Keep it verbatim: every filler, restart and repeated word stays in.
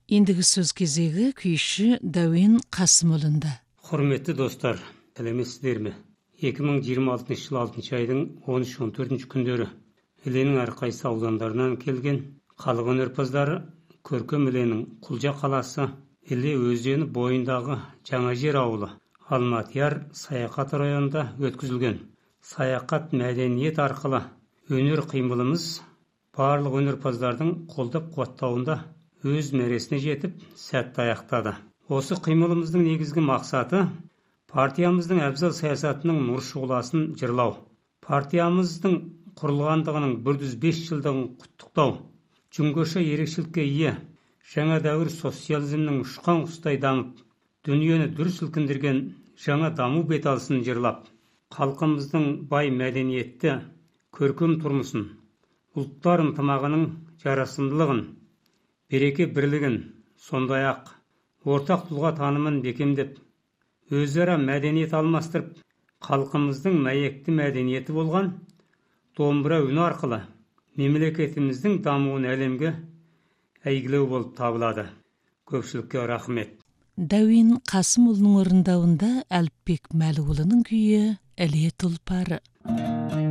Ендігі сөз кезегі күйші Дәуен Қасымұлында. Құрметті достар, сәлеметсіздер ме? екі мың жиырма алтыншы жыл алтыншы айдың он үш он төртінші күндері Іленің әрқайсы аудандарынан келген халық өнерпаздары көркем Іленің Құлжа қаласы Іле өзені бойындағы Жаңажер ауылы Алматияр саяхат районында өткізілген. Саяхат мәдениет арқылы өнер қимылымыз барлық өнерпаздардың қолдап қуаттауында өз мәресіне жетіп, сәтті аяқтады. Осы қимылымыздың негізгі мақсаты партиямыздың әбзал саясатының нұр шұғыласын жырлау. Партиямыздың құрылғандығының бір жүз бес жылдығын құттықтау. Жүңгіше ерекшелікке ие жаңа дәуір социализмнің ұшқан құстай дамып, дүниені дүр сілкіндірген жаңа даму беталысын жырлап, халқымыздың бай мәдениетті, көркем тұрмысын, ұлттар ынтымағының жарасымдылығын, береке бірлігін, сондай-ақ ортақ тұлға танымын бекемдеп, өзара мәдениет алмастырып, халқымыздың мәйекті мәдениеті болған домбыра үні арқылы мемлекетіміздің дамуын әлемге әйгілеу болып табылады. Көпшілікке рахмет. Дәуен Қасымұлының орындауында Әліпбек Мәліұлының күйі «Іле тұлпары».